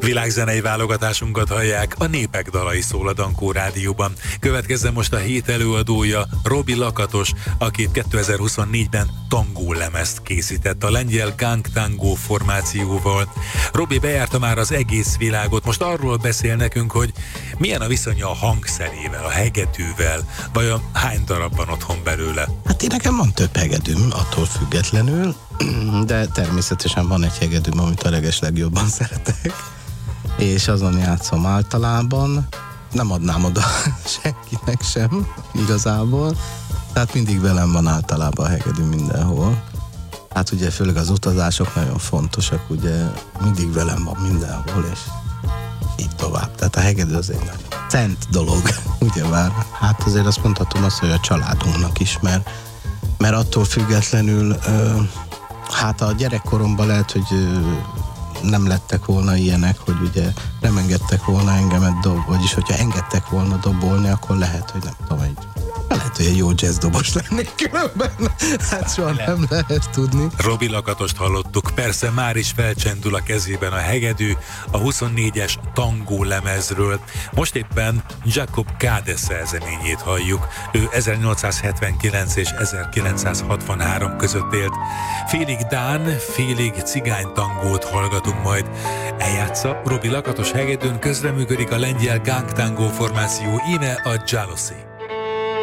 Világzenei válogatásunkat hallják, a Népek dalai szól a Dankó Rádióban. Következzen most a hét előadója, Robi Lakatos, akit 2024-ben tangó lemezt készített a lengyel Gang Tango formációval. Robi bejárta már az egész világot, most arról beszél nekünk, hogy milyen a viszonya a hangszerével, a hegedűvel, vajon hány darab van otthon belőle? Hát én nekem van több hegedűm, attól függetlenül, de természetesen van egy hegedűm, amit a legeslegjobban szeretek, és azon játszom általában. Nem adnám oda senkinek sem, igazából. Tehát mindig velem van általában a hegedű mindenhol. Hát ugye főleg az utazások nagyon fontosak, ugye mindig velem van mindenhol, és így tovább. Tehát a hegedű az egy nagyon szent dolog, ugyebár. Hát azért azt mondhatom azt, hogy a családunknak is, mert attól függetlenül hát a gyerekkoromban lehet, hogy nem lettek volna ilyenek, hogy ugye nem engedtek volna engemet vagyis hogyha engedtek volna dobolni, akkor lehet, hogy nem tudom, lehet, hogy egy jó jazzdobos lennék különben. Hát soha nem lehet tudni. Robi Lakatost hallottuk, persze már is felcsendül a kezében a hegedű, a 24-es tangó lemezről. Most éppen Jakub Kade szerzeményét halljuk. Ő 1879 és 1963 között élt. Félig dán, félig cigány tangót hallgatunk majd. Eljátsza Robi Lakatos hegedűn, közreműködik a lengyel Gang Tango formáció, íme a Jealousy.